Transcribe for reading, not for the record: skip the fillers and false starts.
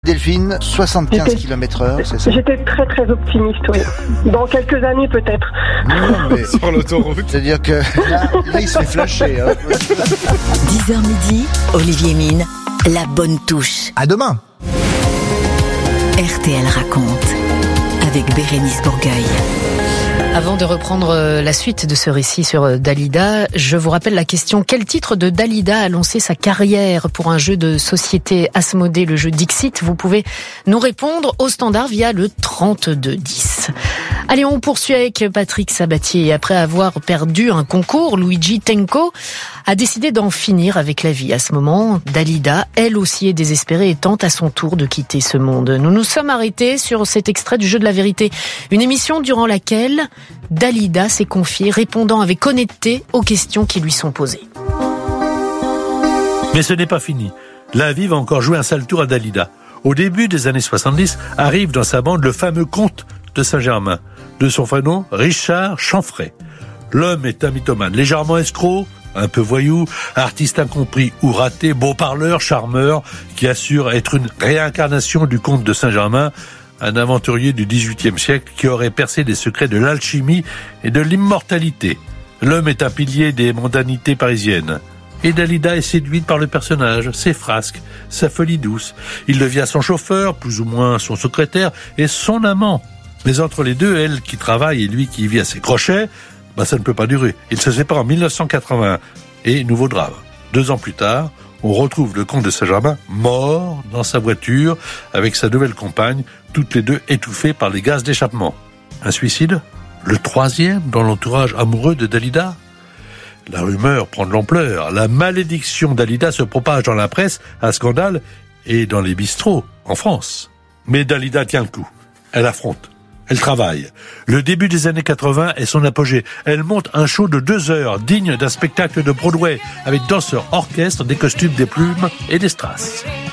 Delphine, 75 km/h, c'est ça? J'étais très très optimiste, oui. Dans quelques années peut-être. Non, mais Sur l'autoroute. c'est-à-dire que là, il se fait flasher. Hein. 10h midi, Olivier Mine, la bonne touche. À demain. RTL raconte avec Bérénice Bourgueil. Avant de reprendre la suite de ce récit sur Dalida, je vous rappelle la question: quel titre de Dalida a lancé sa carrière pour un jeu de société Asmodée, le jeu Dixit? Vous pouvez nous répondre au standard via le 3210. Allez, on poursuit avec Patrick Sabatier. Après avoir perdu un concours, Luigi Tenco a décidé d'en finir avec la vie. À ce moment, Dalida, elle aussi, est désespérée et tente à son tour de quitter ce monde. Nous nous sommes arrêtés sur cet extrait du Jeu de la vérité, une émission durant laquelle Dalida s'est confiée, répondant avec honnêteté aux questions qui lui sont posées. Mais ce n'est pas fini. La vie va encore jouer un sale tour à Dalida. Au début des années 70, arrive dans sa bande le fameux comte de Saint-Germain, de son vrai nom Richard Chanfray. L'homme est un mythomane, légèrement escroc, un peu voyou, artiste incompris ou raté, beau parleur, charmeur, qui assure être une réincarnation du comte de Saint-Germain, un aventurier du XVIIIe siècle qui aurait percé les secrets de l'alchimie et de l'immortalité. L'homme est un pilier des mondanités parisiennes. Et Dalida est séduite par le personnage, ses frasques, sa folie douce. Il devient son chauffeur, plus ou moins son secrétaire, et son amant. Mais entre les deux, elle qui travaille et lui qui vit à ses crochets, ça ne peut pas durer. Ils se séparent en 1981. Et nouveau drame. 2 ans plus tard, on retrouve le comte de Saint-Germain mort dans sa voiture avec sa nouvelle compagne, toutes les deux étouffées par les gaz d'échappement. Un suicide? Le 3e dans l'entourage amoureux de Dalida? La rumeur prend de l'ampleur. La malédiction Dalida se propage dans la presse, un scandale, et dans les bistrots, en France. Mais Dalida tient le coup. Elle affronte. Elle travaille. Le début des années 80 est son apogée. Elle monte un show de 2 heures, digne d'un spectacle de Broadway, avec danseurs, orchestre, des costumes, des plumes et des strass.